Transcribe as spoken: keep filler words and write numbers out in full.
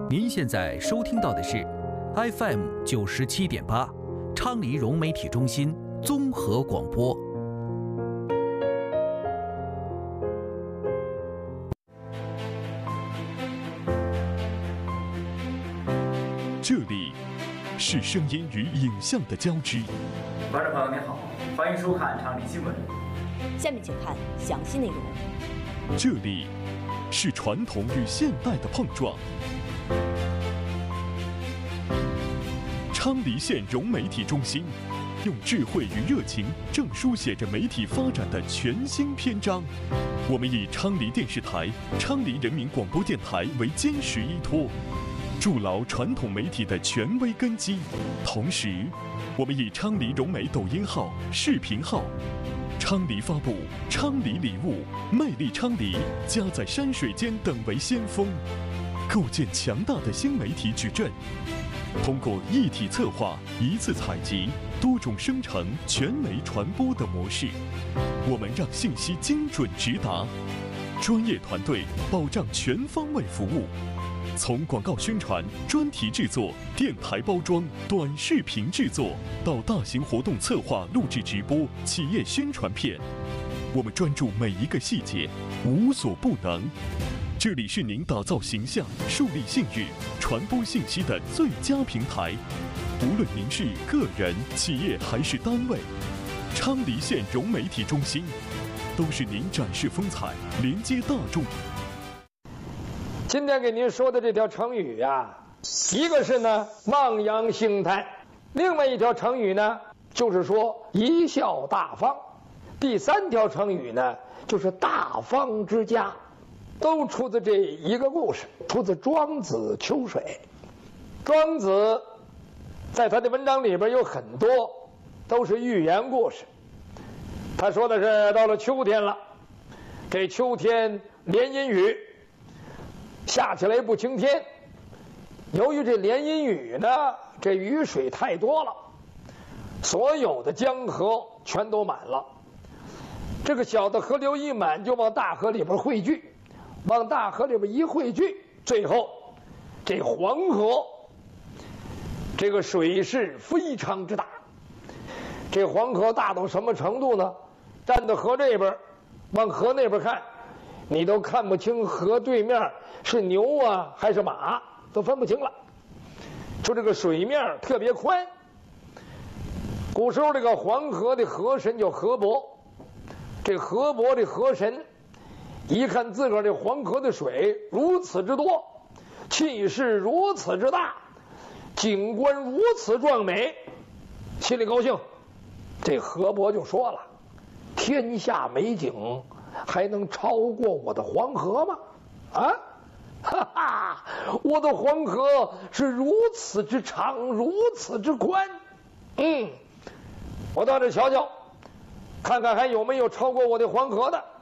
您现在收听到的是 F M 九十七点八，昌黎融媒体中心综合广播。 这里是声音与影像的交织。 观众朋友您好，欢迎收看昌黎新闻。 下面请看详细内容。 这里是传统与现代的碰撞。昌黎县融媒体中心用智慧与热情，正书写着媒体发展的全新篇章。我们以昌黎电视台、昌黎人民广播电台为坚实依托，筑牢传统媒体的权威根基。同时，我们以昌黎融媒抖音号、视频号、昌黎发布、昌黎礼物、魅力昌黎、家在山水间等为先锋，构建强大的新媒体矩阵。通过一体策划、一次采集、多种生成、全媒传播的模式，我们让信息精准直达，专业团队保障全方位服务。从广告宣传、专题制作、电台包装、短视频制作，到大型活动策划、录制直播、企业宣传片，我们专注每一个细节，无所不能。这里是您打造形象、树立信誉、传播信息的最佳平台。无论您是个人、企业还是单位，昌黎县融媒体中心都是您展示风采、连接大众。 今天给您说的这条成语啊，一个是呢望洋兴叹，另外一条成语呢就是说贻笑大方，第三条成语呢就是大方之家，都出自这一个故事，出自庄子秋水。庄子在他的文章里边有很多都是寓言故事。他说的是到了秋天了，这秋天连阴雨，下起来不晴天。由于这连阴雨呢，这雨水太多了，所有的江河全都满了。这个小的河流一满，就往大河里边汇聚，往大河里边一汇聚，最后这黄河这个水势非常之大。这黄河大到什么程度呢？站到河这边，往河那边看，你都看不清河对面是牛啊还是马，都分不清了。就这个水面特别宽。古时候这个黄河的河神叫河伯，这河伯的河神一看自个儿这黄河的水如此之多，气势如此之大，景观如此壮美，心里高兴。这河伯就说了，天下美景还能超过我的黄河吗？啊，哈哈，我的黄河是如此之长，如此之宽。嗯，我到这瞧瞧，看看还有没有超过我的黄河的。